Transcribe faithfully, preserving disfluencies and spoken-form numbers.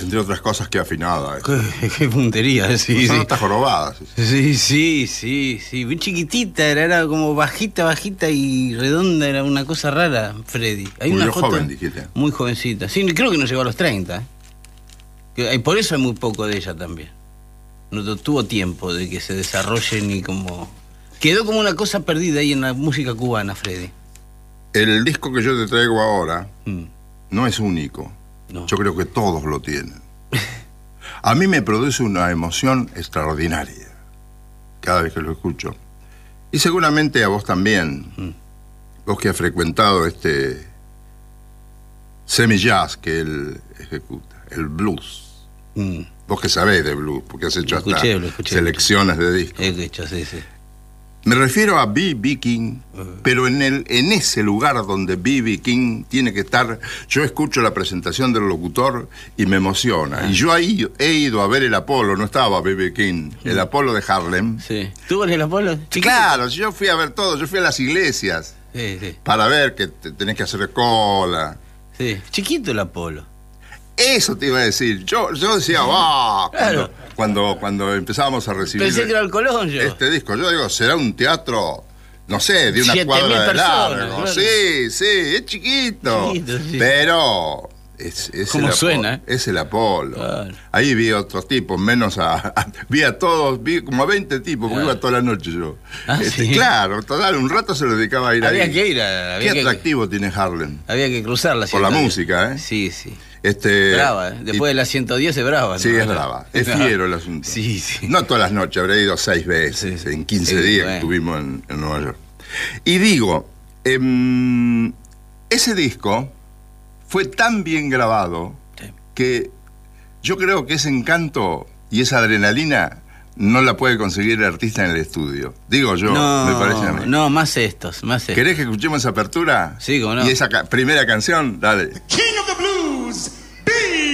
entre otras cosas, que afinada. Qué, qué puntería, sí, Son sí. notas jorobadas. Sí, sí, sí, sí. Muy chiquitita, era, era como bajita, bajita y redonda, era una cosa rara, Freddy. Hay Muy una foto joven, dijiste. muy jovencita. Sí, creo que no llegó a los treinta. ¿eh? Que, y por eso hay muy poco de ella también. No tuvo tiempo de que se desarrolle ni como... Quedó como una cosa perdida ahí en la música cubana, Freddy. El disco que yo te traigo ahora Mm. no es único. No. Yo creo que todos lo tienen. A mí me produce una emoción extraordinaria cada vez que lo escucho. Y seguramente a vos también. Mm. Vos que has frecuentado este semi-jazz que él ejecuta, el blues. Mm. Vos que sabés de blues, porque has hecho Lo escuché, hasta lo escuché, selecciones de discos. He hecho, sí, sí. Me refiero a B B. King, Uh-huh. pero en, el, en ese lugar donde B B. King tiene que estar, yo escucho la presentación del locutor y me emociona. Ah. Y yo ahí he ido a ver el Apolo, no estaba B B. King, el Apolo de Harlem. Sí. ¿Tuvo el Apolo? Chiquito. Claro, yo fui a ver todo, yo fui a las iglesias Sí, sí. para ver que te tenés que hacer cola. Sí. Chiquito el Apolo. Eso te iba a decir. Yo, yo decía, ¡ah! Claro. Cuando, cuando, cuando empezábamos a recibir Pensé que era el Colón yo. este disco, yo digo, será un teatro, no sé, de una Siete cuadra mil de personas, largo. claro. Sí, sí, es chiquito. Chiquito, sí. Pero es, es ¿Cómo el suena, Apolo, eh? es el Apolo. Claro. Ahí vi otros tipos, menos a, a- vi a todos, vi como a veinte tipos, porque Claro. iba toda la noche yo. Ah, Este, ¿sí? Claro, total, un rato se lo dedicaba a ir Había ahí. que ir a... Había Qué que, atractivo tiene Harlem. había que cruzar la Por la ciento diez. música, ¿eh? Sí, sí. Este, Brava, ¿eh? Después y- de la ciento diez es brava. Sí, ¿no? es brava. Es fiero el asunto. Sí, sí. No todas las noches, habré ido seis veces Sí, sí. en quince Sí, días bueno. que estuvimos en, en Nueva York. Y digo, em, ese disco fue tan bien grabado Sí. que yo creo que ese encanto y esa adrenalina no la puede conseguir el artista en el estudio. Digo yo, No, me parece a mí. no, más estos, más estos. ¿Querés que escuchemos esa apertura? Sí, cómo no. Y esa ca- primera canción, dale. King of the Blues, B